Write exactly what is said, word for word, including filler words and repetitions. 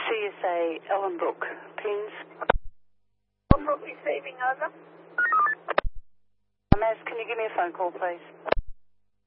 C S A Ellenbrook, pins. Ellenbrook receiving, over. Maz, can you give me a phone call, please?